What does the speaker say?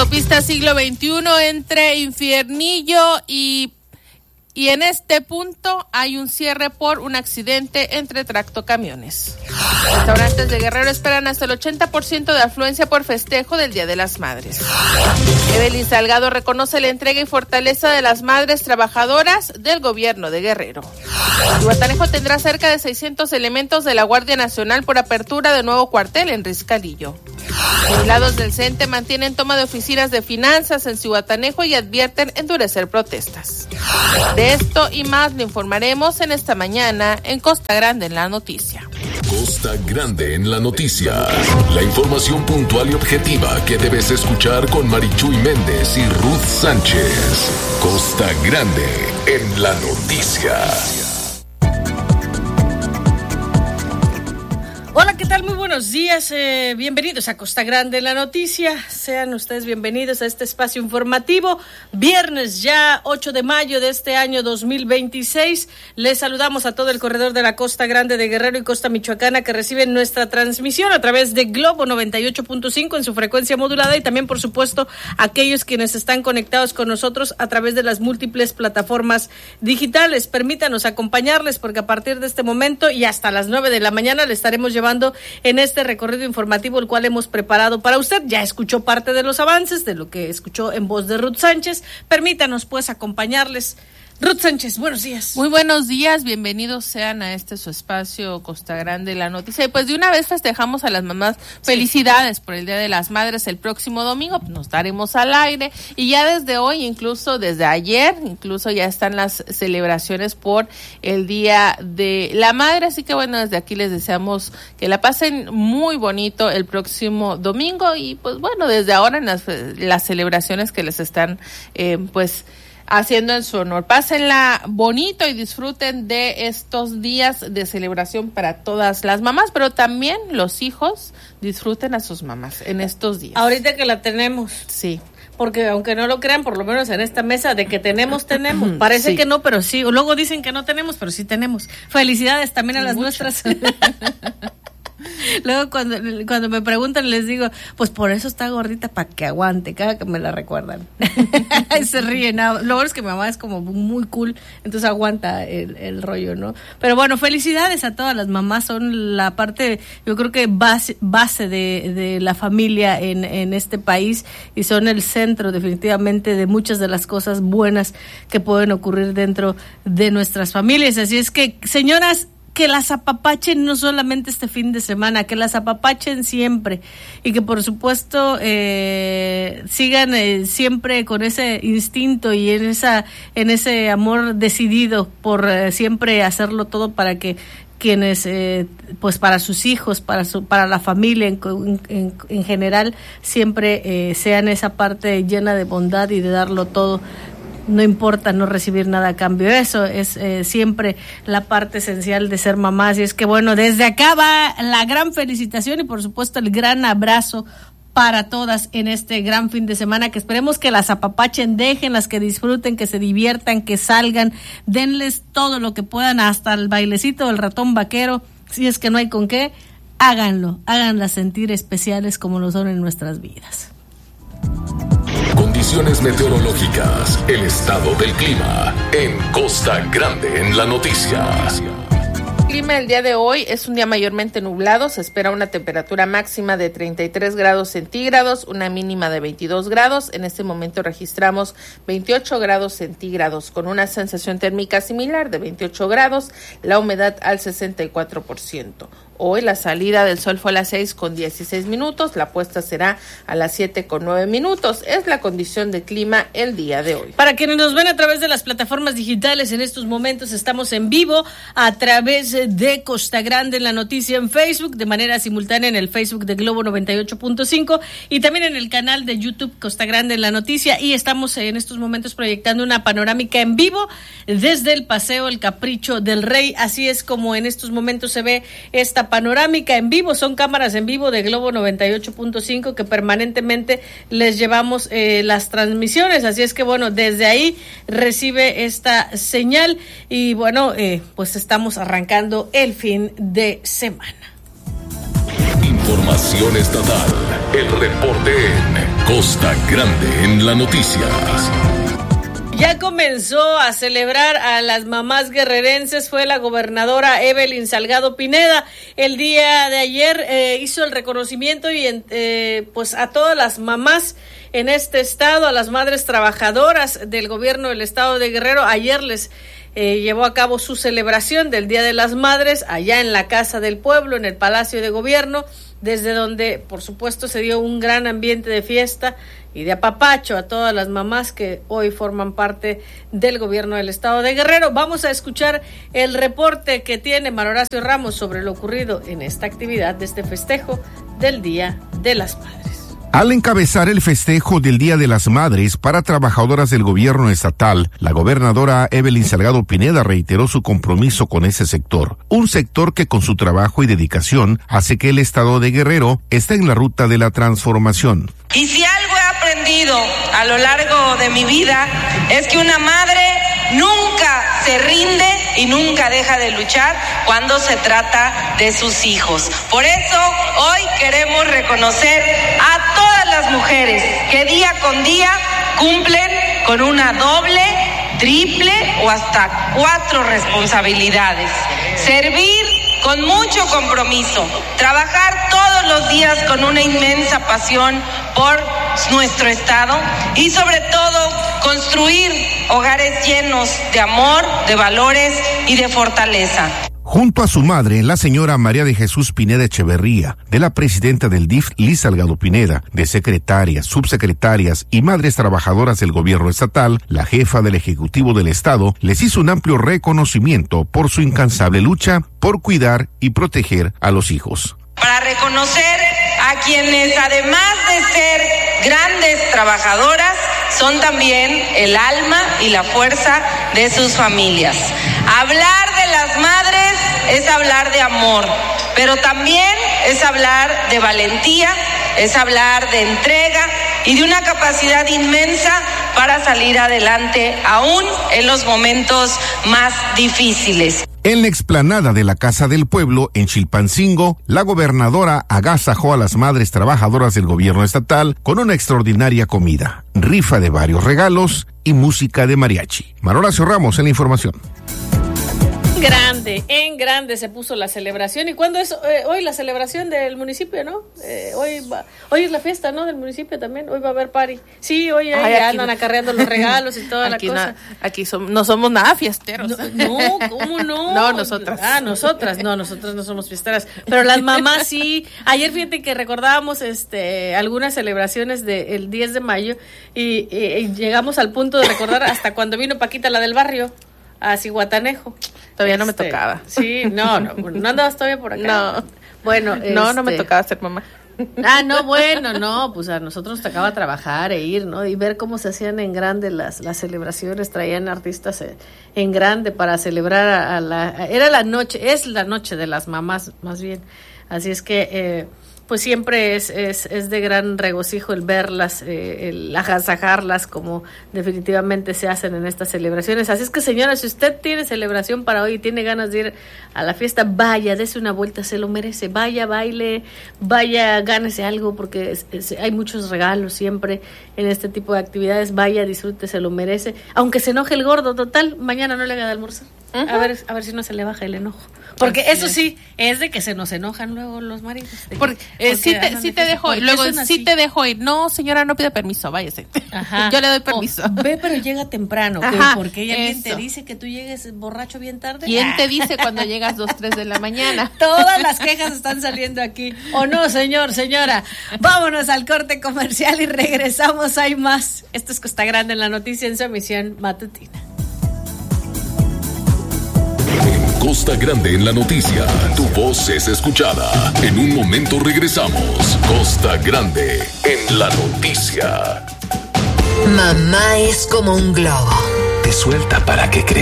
autopista siglo XXI entre Infiernillo y en este punto hay un cierre por un accidente entre tractocamiones. Restaurantes de Guerrero esperan hasta el 80% de afluencia por festejo del Día de las Madres. Evelyn Salgado reconoce la entrega y fortaleza de las madres trabajadoras del gobierno de Guerrero. Zihuatanejo tendrá cerca de 600 elementos de la Guardia Nacional por apertura de nuevo cuartel en Riscalillo. Legislados del CENTE mantienen toma de oficinas de finanzas en Zihuatanejo y advierten endurecer protestas. De esto y más le informaremos en esta mañana en Costa Grande en la Noticia. Costa Grande en la Noticia. La información puntual y objetiva que debes escuchar con Marichuy Méndez y Ruth Sánchez. Costa Grande en la Noticia. Hola, ¿qué tal? Muy buenos días, bienvenidos a Costa Grande en la Noticia. Sean ustedes bienvenidos a este espacio informativo. Viernes ya 8 de mayo de este año 2026. Les saludamos a todo el corredor de la Costa Grande de Guerrero y Costa Michoacana que reciben nuestra transmisión a través de Globo 98.5 en su frecuencia modulada y también, por supuesto, aquellos quienes están conectados con nosotros a través de las múltiples plataformas digitales. Permítanos acompañarles porque a partir de este momento y hasta las 9 de la mañana le estaremos llevando en este recorrido informativo el cual hemos preparado para usted. Ya escuchó parte de los avances de lo que escuchó en voz de Ruth Sánchez. Permítanos pues acompañarles. Ruth Sánchez, buenos días. Muy buenos días, bienvenidos sean a este su espacio Costa Grande la Noticia. Y pues de una vez festejamos a las mamás. Felicidades por el Día de las Madres el próximo domingo, nos daremos al aire y ya desde hoy, incluso desde ayer, incluso ya están las celebraciones por el Día de la Madre, así que bueno, desde aquí les deseamos que la pasen muy bonito el próximo domingo y pues bueno, desde ahora en las celebraciones que les están pues haciendo en su honor. Pásenla bonito y disfruten de estos días de celebración para todas las mamás, pero también los hijos disfruten a sus mamás en estos días. Ahorita que la tenemos. Sí. Porque aunque no lo crean, por lo menos en esta mesa de que tenemos. Parece sí. Que no, pero sí. Luego dicen que no tenemos, pero sí tenemos. Felicidades también a las nuestras. Luego cuando me preguntan les digo, pues por eso está gordita, para que aguante, cada que me la recuerdan. Y se ríen. Lo bueno es que mi mamá es como muy cool, entonces aguanta el rollo, ¿no? Pero bueno, felicidades a todas las mamás, son la parte, yo creo que base de la familia en este país y son el centro definitivamente de muchas de las cosas buenas que pueden ocurrir dentro de nuestras familias. Así es que, señoras, que las apapachen no solamente este fin de semana, que las apapachen siempre y que por supuesto sigan siempre con ese instinto y en ese amor decidido por siempre hacerlo todo para que quienes pues para sus hijos, para la familia en general siempre sean esa parte llena de bondad y de darlo todo. No importa no recibir nada a cambio. Eso es siempre la parte esencial de ser mamás. Y es que bueno, desde acá va la gran felicitación y por supuesto el gran abrazo para todas en este gran fin de semana, que esperemos que las apapachen, déjenlas que disfruten, que se diviertan, que salgan, denles todo lo que puedan, hasta el bailecito del ratón vaquero, si es que no hay con qué, háganlas sentir especiales como lo son en nuestras vidas. Condiciones meteorológicas, el estado del clima en Costa Grande en la Noticia. El clima el día de hoy es un día mayormente nublado, se espera una temperatura máxima de 33 grados centígrados, una mínima de 22 grados, en este momento registramos 28 grados centígrados con una sensación térmica similar de 28 grados, la humedad al 64%. Hoy la salida del sol fue a las 6:16, la puesta será a las 7:09. Es la condición de clima el día de hoy. Para quienes nos ven a través de las plataformas digitales, en estos momentos estamos en vivo a través de Costa Grande en la Noticia en Facebook, de manera simultánea en el Facebook de Globo 98.5 y también en el canal de YouTube Costa Grande en la Noticia, y estamos en estos momentos proyectando una panorámica en vivo desde el Paseo El Capricho del Rey. Así es como en estos momentos se ve esta panorámica en vivo. Son cámaras en vivo de Globo 98.5 que permanentemente les llevamos las transmisiones, así es que bueno, desde ahí recibe esta señal y bueno, pues estamos arrancando el fin de semana. Información estatal, el reporte en Costa Grande en la noticia. Ya comenzó a celebrar a las mamás guerrerenses, fue la gobernadora Evelyn Salgado Pineda. El día de ayer hizo el reconocimiento y pues a todas las mamás en este estado, a las madres trabajadoras del gobierno del estado de Guerrero. Ayer les llevó a cabo su celebración del Día de las Madres allá en la Casa del Pueblo, en el Palacio de Gobierno, desde donde, por supuesto, se dio un gran ambiente de fiesta y de apapacho a todas las mamás que hoy forman parte del gobierno del estado de Guerrero. Vamos a escuchar el reporte que tiene Manuel Horacio Ramos sobre lo ocurrido en esta actividad de este festejo del Día de las Madres. Al encabezar el festejo del Día de las Madres para trabajadoras del gobierno estatal, la gobernadora Evelyn Salgado Pineda reiteró su compromiso con ese sector, un sector que con su trabajo y dedicación hace que el estado de Guerrero esté en la ruta de la transformación. Y si algo he aprendido a lo largo de mi vida es que una madre nunca se rinde y nunca deja de luchar cuando se trata de sus hijos. Por eso hoy queremos reconocer a todas las mujeres que día con día cumplen con una doble, triple o hasta 4 responsabilidades. Servir con mucho compromiso, trabajar todos los días con una inmensa pasión por nuestro estado y sobre todo construir hogares llenos de amor, de valores y de fortaleza. Junto a su madre, la señora María de Jesús Pineda Echeverría, de la presidenta del DIF, Liz Salgado Pineda, de secretarias, subsecretarias y madres trabajadoras del gobierno estatal, la jefa del Ejecutivo del Estado les hizo un amplio reconocimiento por su incansable lucha por cuidar y proteger a los hijos. Para reconocer a quienes, además de ser grandes trabajadoras, son también el alma y la fuerza de sus familias. Hablar de las madres es hablar de amor, pero también es hablar de valentía, es hablar de entrega y de una capacidad inmensa para salir adelante aún en los momentos más difíciles. En la explanada de la Casa del Pueblo, en Chilpancingo, la gobernadora agasajó a las madres trabajadoras del gobierno estatal con una extraordinaria comida, rifa de varios regalos y música de mariachi. Manuel Horacio Ramos en la información. En grande se puso la celebración. ¿Y cuándo es hoy la celebración del municipio, no? Hoy es la fiesta, ¿no? Del municipio también. Hoy va a haber party. Sí, hoy andan acarreando los regalos y toda la cosa. Aquí no somos nada fiesteros. No, ¿cómo no? No, nosotras. Nosotras no somos fiesteras. Pero las mamás sí. Ayer fíjate que recordábamos algunas celebraciones del 10 de mayo y llegamos al punto de recordar hasta cuando vino Paquita, la del barrio, a Cihuatanejo. Todavía no me tocaba. Sí, no andabas todavía por acá. No. Bueno, no me tocaba ser mamá. Pues a nosotros nos tocaba trabajar e ir, ¿no? Y ver cómo se hacían en grande las celebraciones, traían artistas en grande para celebrar es la noche de las mamás, más bien. Así es que pues siempre es de gran regocijo el verlas, el agasajarlas como definitivamente se hacen en estas celebraciones. Así es que, señora, si usted tiene celebración para hoy y tiene ganas de ir a la fiesta, vaya, dese una vuelta, se lo merece, vaya, baile, vaya, gánese algo, porque hay muchos regalos siempre en este tipo de actividades, vaya, disfrute, se lo merece, aunque se enoje el gordo, total, mañana no le haga de almorzar. Uh-huh. A ver si no se le baja el enojo. Porque eso sí, es de que se nos enojan luego los maridos. Porque sí te dejo ir. Luego sí te dejo ir. No, señora, no pide permiso, váyase. Ajá. Yo le doy permiso. Ve, pero llega temprano. Ajá, porque alguien te dice que tú llegues borracho bien tarde. ¿Quién te dice cuando llegas 2, 3 de la mañana? Todas las quejas están saliendo aquí. ¿O no, señora? Vámonos al corte comercial y regresamos. Hay más. Esto es Costa Grande en la noticia en su emisión matutina. Costa Grande en la noticia. Tu voz es escuchada. En un momento regresamos. Costa Grande en la noticia. Mamá es como un globo. Te suelta para que creas.